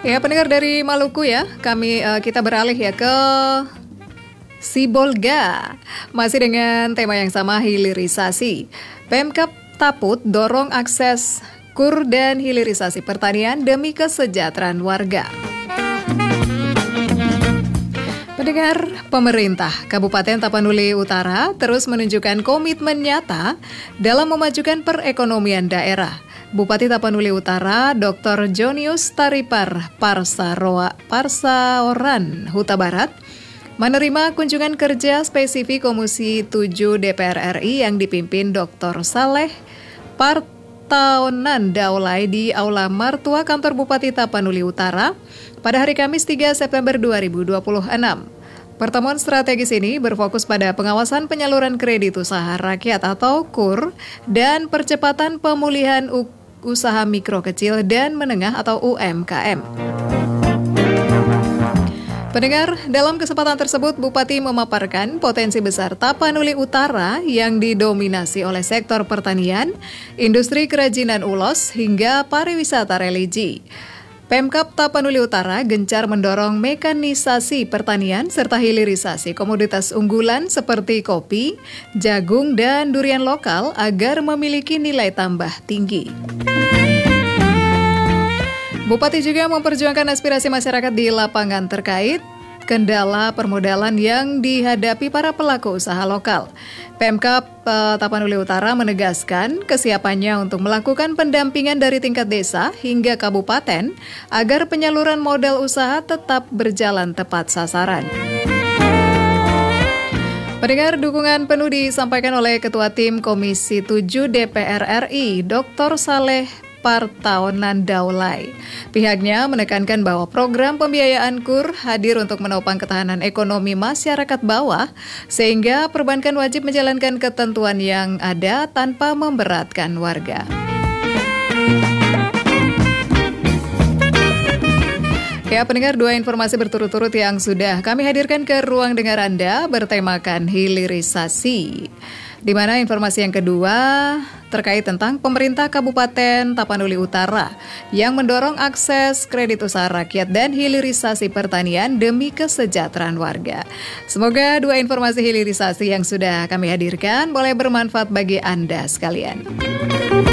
Ya, pendengar dari Maluku ya, kita beralih ya ke Sibolga. Masih dengan tema yang sama, hilirisasi. Pemkab Taput dorong akses KUR dan hilirisasi pertanian demi kesejahteraan warga. Pendengar, pemerintah Kabupaten Tapanuli Utara terus menunjukkan komitmen nyata dalam memajukan perekonomian daerah. Bupati Tapanuli Utara, Dr. Jonius Taripar Parsaoran, Huta Barat, menerima kunjungan kerja spesifik Komisi 7 DPR RI yang dipimpin Dr. Saleh Partaonan Daulay di Aula Martua Kantor Bupati Tapanuli Utara pada hari Kamis 3 September 2026. Pertemuan strategis ini berfokus pada pengawasan penyaluran kredit usaha rakyat atau KUR dan percepatan pemulihan usaha mikro kecil dan menengah atau UMKM. Pendengar, dalam kesempatan tersebut Bupati memaparkan potensi besar Tapanuli Utara yang didominasi oleh sektor pertanian, industri kerajinan ulos, hingga pariwisata religi. Pemkab Tapanuli Utara gencar mendorong mekanisasi pertanian serta hilirisasi komoditas unggulan seperti kopi, jagung, dan durian lokal agar memiliki nilai tambah tinggi. Bupati juga memperjuangkan aspirasi masyarakat di lapangan terkait kendala permodalan yang dihadapi para pelaku usaha lokal. Pemkab Tapanuli Utara menegaskan kesiapannya untuk melakukan pendampingan dari tingkat desa hingga kabupaten agar penyaluran modal usaha tetap berjalan tepat sasaran. Pendengar, dukungan penuh disampaikan oleh Ketua Tim Komisi 7 DPR RI, Dr. Saleh Partaonan Daulay. Pihaknya menekankan bahwa program pembiayaan KUR hadir untuk menopang ketahanan ekonomi masyarakat bawah, sehingga perbankan wajib menjalankan ketentuan yang ada tanpa memberatkan warga. Ya, pendengar, dua informasi berturut-turut yang sudah kami hadirkan ke ruang dengar Anda bertemakan hilirisasi. Di mana informasi yang kedua terkait tentang pemerintah Kabupaten Tapanuli Utara yang mendorong akses kredit usaha rakyat dan hilirisasi pertanian demi kesejahteraan warga. Semoga dua informasi hilirisasi yang sudah kami hadirkan boleh bermanfaat bagi Anda sekalian.